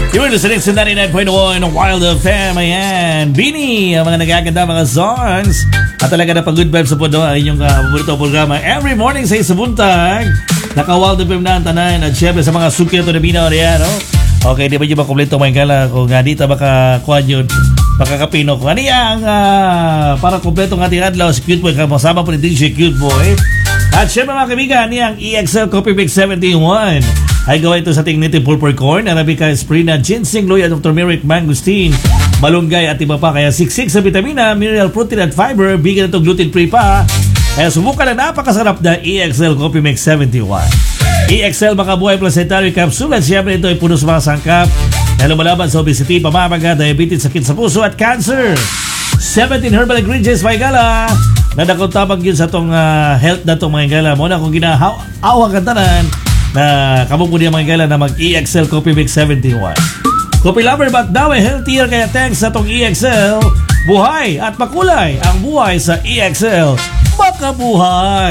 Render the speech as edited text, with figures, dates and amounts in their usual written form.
You're listening to 99.1 Wild FM. Ayan, Bini, ang mga nagaganda mga songs. At talaga na pag-good vibes sa po doon ang inyong paborito programa. Every morning sa isabuntag, naka-Wild FM na ang tanan. At syempre sa mga sukyo to na Bino. Ayan, no? Okay, di ba yung makompleto mga kala kung dito baka kuhan yun, baka kapino ko. Ano yan, para kompleto ng ating adlaw, si Cute Boy, kasama po ni DJ Cute Boy. At syempre mga kaibigan, niyang EXL Coffee Mix 71 ay gawa ito sa ating native pulper corn, Arabica Esprina, ginseng, loya, Dr. Merrick, mangosteen, malunggay at iba pa. Kaya siksik sa vitamina, mineral, protein at fiber, bigyan ito gluten-free pa. Kaya subukan na napakasarap na EXL Coffee Mix 71. EXL Makabuhay Placentary Capsule. At siyempre ito ay puno sa mga sangkap na lumalaban sa obesity, pamamaga, diabetes, sakit sa puso at cancer. 17 herbal ingredients may gala na nakuntabang yun sa itong health na itong mga gala. Muna kung ginahawa kantanan na kamo po niya mga gala na mag-EXL Coffee Mix 71. Coffee lover but now ay healthier, kaya thanks sa itong EXL. Buhay at makulay ang buhay sa EXL Makabuhay.